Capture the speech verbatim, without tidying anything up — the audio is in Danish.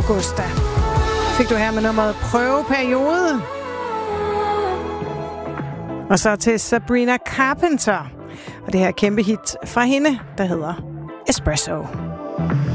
Augusta. Fik du her med nummeret Prøveperiode. Og så til Sabrina Carpenter. Og det her kæmpe hit fra hende, der hedder Espresso.